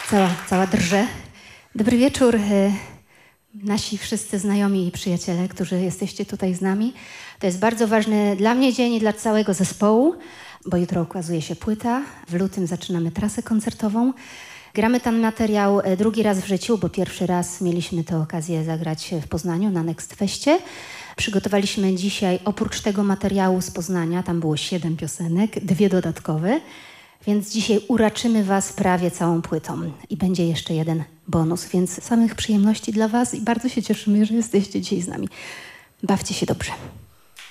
Cała drże. Dobry wieczór, nasi wszyscy znajomi i przyjaciele, którzy jesteście tutaj z nami. To jest bardzo ważny dla mnie dzień i dla całego zespołu, bo jutro ukazuje się płyta. W lutym zaczynamy trasę koncertową. Gramy ten materiał drugi raz w życiu, bo pierwszy raz mieliśmy tę okazję zagrać w Poznaniu na Next Feście. Przygotowaliśmy dzisiaj, oprócz tego materiału z Poznania, tam było 7 piosenek, 2 dodatkowe, więc dzisiaj uraczymy was prawie całą płytą i będzie jeszcze jeden bonus, więc samych przyjemności dla was i bardzo się cieszymy, że jesteście dzisiaj z nami. Bawcie się dobrze.